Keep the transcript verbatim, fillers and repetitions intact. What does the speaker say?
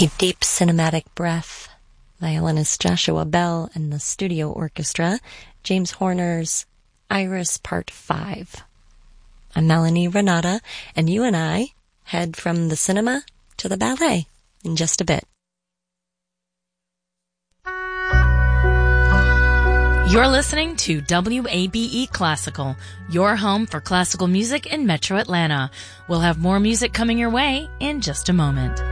A deep cinematic breath. Violinist Joshua Bell and the studio orchestra. James Horner's Iris Part five. I'm Melanie Renata, and you and I head from the cinema to the ballet in just a bit. You're listening to W A B E Classical, your home for classical music in Metro Atlanta. We'll have more music coming your way in just a moment.